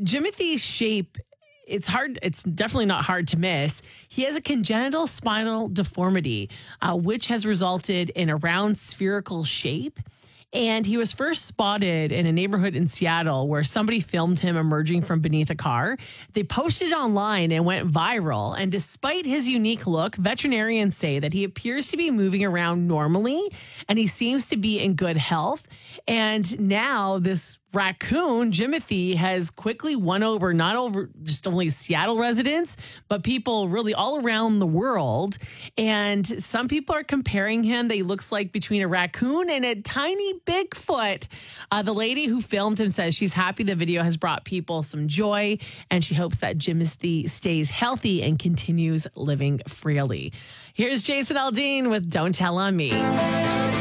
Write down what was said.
Jimothy's shape, it's definitely not hard to miss. He has a congenital spinal deformity, which has resulted in a round spherical shape. And he was first spotted in a neighborhood in Seattle where somebody filmed him emerging from beneath a car. They posted it online and went viral. And despite his unique look, veterinarians say that he appears to be moving around normally and he seems to be in good health. And now this raccoon, Jimothy, has quickly won over not over just only Seattle residents, but people really all around the world. And some people are comparing him. They looks like between a raccoon and a tiny Bigfoot. The lady who filmed him says she's happy the video has brought people some joy, and she hopes that Jimothy stays healthy and continues living freely. Here's Jason Aldean with Don't Tell on Me.